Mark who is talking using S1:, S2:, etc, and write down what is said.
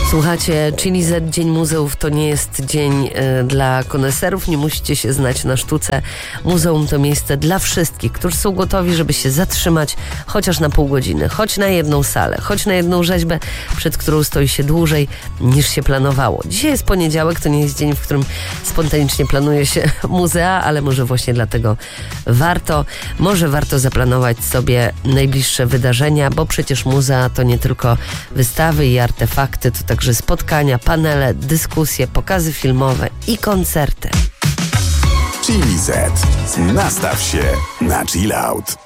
S1: Słuchacie, Chili Z, Dzień Muzeów to nie jest dzień dla koneserów, nie musicie się znać na sztuce. Muzeum to miejsce dla wszystkich, którzy są gotowi, żeby się zatrzymać chociaż na pół godziny, choć na jedną salę, choć na jedną rzeźbę, przed którą stoi się dłużej niż się planowało. Dzisiaj jest poniedziałek, to nie jest dzień, w którym spontanicznie planuje się muzea, ale może właśnie dlatego warto zaplanować sobie najbliższe wydarzenia, bo przecież muzea to nie tylko wystawy i artefakty, to także spotkania, panele, dyskusje, pokazy filmowe i koncerty.
S2: Chili Z. Nastaw się na chill out.